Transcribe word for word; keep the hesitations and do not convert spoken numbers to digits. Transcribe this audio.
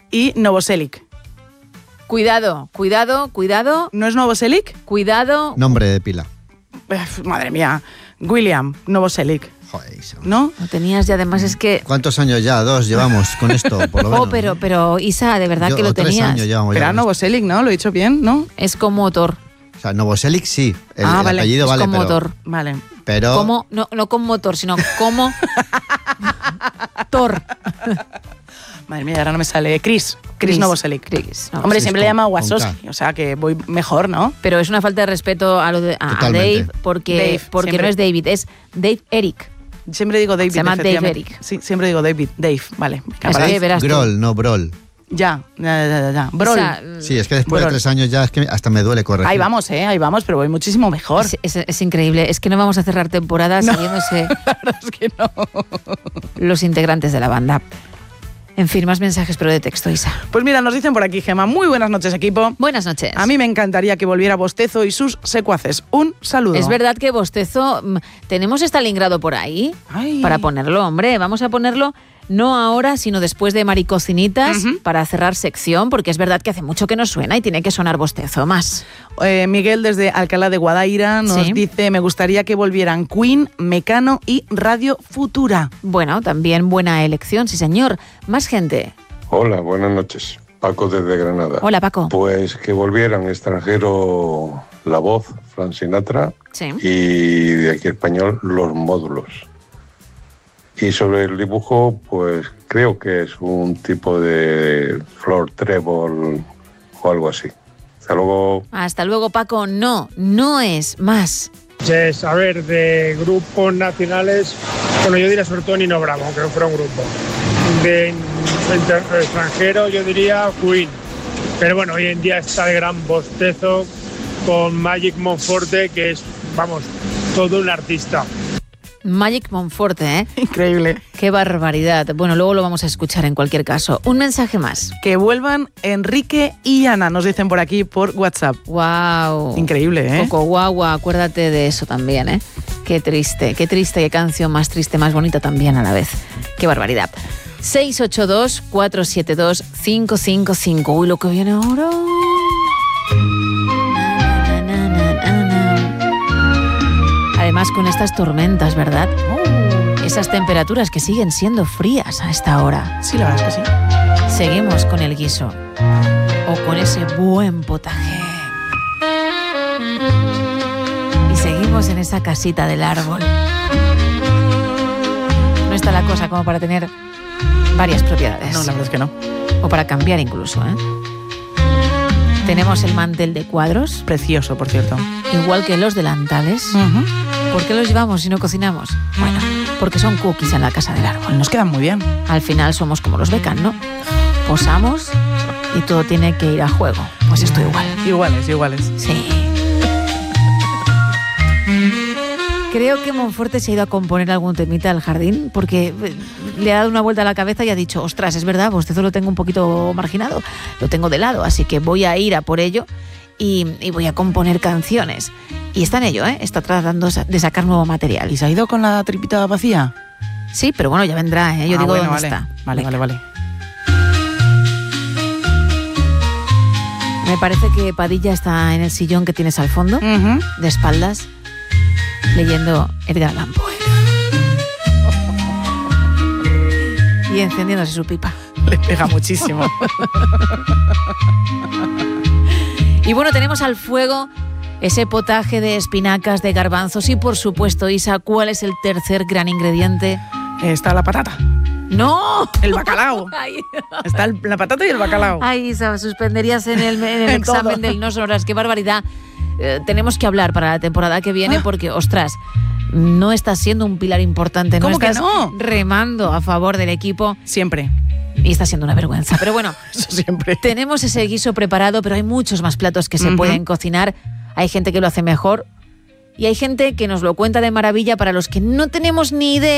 y Novoselic. Cuidado, cuidado, cuidado. ¿No es Novoselic? Cuidado. Nombre de pila. Uf, madre mía. William Novoselic. Joder, Isa. ¿No? Lo tenías y además es que... ¿Cuántos años ya? Dos llevamos con esto, por lo menos. Oh, pero, pero Isa, de verdad Yo, que lo o tres tenías. años llevamos Pero ya era con esto. Novoselic, ¿no? Lo he dicho bien, ¿no? Es como Thor. O sea, Novoselic sí. El, Ah, el vale, apellido es vale, como pero... Thor. Vale. Pero... Como, no, no con motor, sino como Thor. Madre mía, ahora no me sale. Chris. Chris, Chris, Novoselic. Chris, no, Hombre, Chris siempre con- le llama con Wazowski, K. o sea que voy mejor, ¿no? Pero es una falta de respeto a, lo de, a, a Totalmente. Dave, porque, Dave, porque siempre. no es David, es Dave Eric. Siempre digo David. Se llama Dave efectivamente. Eric. Sí, siempre digo David. Dave, vale. Es que verás tú. Grohl, no Brol. Ya, ya, ya, ya, ya. Brol. O sea, Sí, es que después Brol. de tres años ya es que hasta me duele corregir. Ahí vamos, ¿eh? Ahí vamos, pero voy muchísimo mejor. es, es- es increíble. Es que no vamos a cerrar temporada No. sabiéndose La verdad es que no. los integrantes de la banda. En fin, más mensajes, pero de texto, Isa. Pues mira, nos dicen por aquí, Gemma. Muy buenas noches, equipo. Buenas noches. A mí me encantaría que volviera Bostezo y sus secuaces. Un saludo. Es verdad que Bostezo, mm, tenemos Stalingrado por ahí Ay. para ponerlo, hombre. Vamos a ponerlo no ahora, sino después de Maricocinitas, Ujú. para cerrar sección, porque es verdad que hace mucho que no suena y tiene que sonar Bostezo más. Eh, Miguel desde Alcalá de Guadaira nos Sí. dice, me gustaría que volvieran Queen, Mecano y Radio Futura. Bueno, también buena elección, sí señor. Más gente. Hola, buenas noches. Paco desde Granada. Hola, Paco. Pues que volvieran extranjero La Voz, Frank Sinatra, Sí. y de aquí español Los Módulos. Y sobre el dibujo, pues creo que es un tipo de flor trébol o algo así. Hasta luego. Hasta luego, Paco. No, no es más. Pues, a ver, de grupos nacionales, bueno, yo diría sobre todo Nino Bravo, aunque no fuera un grupo. De inter- extranjero, yo diría Queen. Pero bueno, hoy en día está el gran Bostezo con Magic Monforte, que es, vamos, todo un artista. Magic Monforte, ¿eh? Increíble. Qué barbaridad. Bueno, luego lo vamos a escuchar en cualquier caso. Un mensaje más. Que vuelvan Enrique y Ana, nos dicen por aquí por WhatsApp. Wow. Increíble, ¿eh? Coco Guagua, acuérdate de eso también, ¿eh? Qué triste, qué triste, qué canción más triste, más bonita también a la vez. Qué barbaridad. seis ocho dos, cuatro siete dos, cinco cinco cinco. Uy, lo que viene ahora. Na, na, na, na, na. Además, con estas tormentas, ¿verdad? Esas temperaturas que siguen siendo frías a esta hora. Sí, la verdad es que sí. Seguimos con el guiso. O con ese buen potaje. Y seguimos en esa casita del árbol. No está la cosa como para tener varias propiedades. No, la verdad es que no. O para cambiar incluso, ¿eh? Tenemos el mantel de cuadros, Precioso, por cierto. igual que los delantales. Ujú. ¿Por qué los llevamos si no cocinamos? Bueno, porque son cookies en la casa del árbol. Nos quedan muy bien. Al final somos como los Beckham, ¿no? Posamos y todo tiene que ir a juego. Pues esto igual. Iguales, iguales. Sí. Creo que Monforte se ha ido a componer algún temita al jardín porque eh, le ha dado una vuelta a la cabeza y ha dicho, ostras, es verdad, Bostezo lo tengo un poquito marginado, lo tengo de lado, así que voy a ir a por ello y, y voy a componer canciones. Y está en ello, ¿eh? Está tratando de sacar nuevo material. ¿Y se ha ido con la tripita vacía? Sí, pero bueno, ya vendrá, ¿eh? Yo Ah, digo bueno, dónde vale. está. Vale, Venga. vale, vale. Me parece que Padilla está en el sillón que tienes al fondo, Ujú. de espaldas, leyendo Edgar Allan Poe. Y encendiéndose su pipa. Le pega muchísimo. Y bueno, tenemos al fuego ese potaje de espinacas, de garbanzos y por supuesto, Isa, ¿cuál es el tercer gran ingrediente? Está la patata. ¡No! El bacalao. Ay, Está el- la patata y el bacalao. ay, Isa, suspenderías en el, en el En examen todo. del no sonoras. ¡Qué barbaridad! Eh, tenemos que hablar para la temporada que viene Ah. porque, ostras, no estás siendo un pilar importante. ¿Cómo no que estás no? remando a favor del equipo Siempre. y está siendo una vergüenza. Pero bueno, Eso siempre. tenemos ese guiso preparado, pero hay muchos más platos que se Ujú. pueden cocinar. Hay gente que lo hace mejor y hay gente que nos lo cuenta de maravilla para los que no tenemos ni idea.